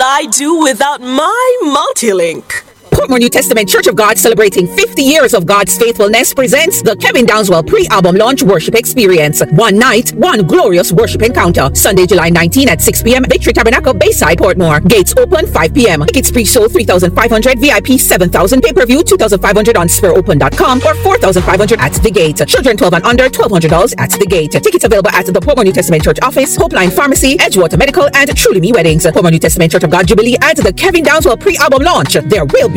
I do without my Multilink? Portmore New Testament Church of God, celebrating 50 years of God's faithfulness, presents the Kevin Downswell pre-album launch worship experience. One night, one glorious worship encounter. Sunday, July 19 at 6 p.m. Victory Tabernacle, Bayside, Portmore. Gates open 5 p.m. Tickets pre-sold $3,500, VIP $7,000, pay-per-view $2,500 on SpurOpen.com or $4,500 at the gate. Children 12 and under, $1,200 at the gate. Tickets available at the Portmore New Testament Church office, Hopeline Pharmacy, Edgewater Medical, and Truly Me Weddings. Portmore New Testament Church of God Jubilee at the Kevin Downswell pre-album launch. There will be